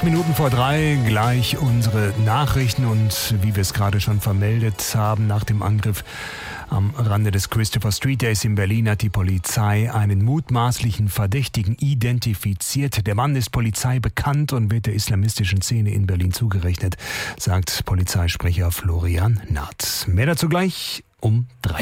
Minuten vor 3, gleich unsere Nachrichten und wie wir es gerade schon vermeldet haben, nach dem Angriff am Rande des Christopher Street Days in Berlin hat die Polizei einen mutmaßlichen Verdächtigen identifiziert. Der Mann ist Polizei bekannt und wird der islamistischen Szene in Berlin zugerechnet, sagt Polizeisprecher Florian Naht. Mehr dazu gleich um 3.